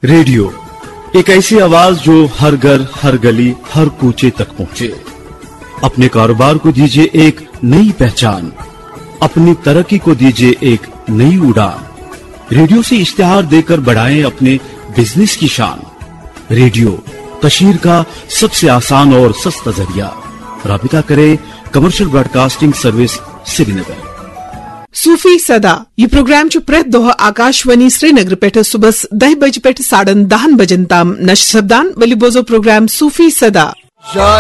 Radio एक ऐसी आवाज जो हर घर, हर गली, हर कूचे तक पहुंचे। अपने कारोबार को दीजिए एक नई पहचान, अपनी तरक्की को दीजिए एक नई उड़ान। रेडियो से इश्तिहार देकर बढ़ाएं अपने बिजनेस की शान। रेडियो कशीर का सबसे आसान और सस्ता जरिया। राबिता करें कमर्शियल ब्रॉडकास्टिंग सर्विस श्रीनगर। सूफी सदा ये प्रोग्राम प्रत दोह आकाशवाणी श्रीनगर पे सुबह 10 बजे पे 10:30 बजन ताम नश सब्दान वली बोजो प्रोग्राम सूफी सदा।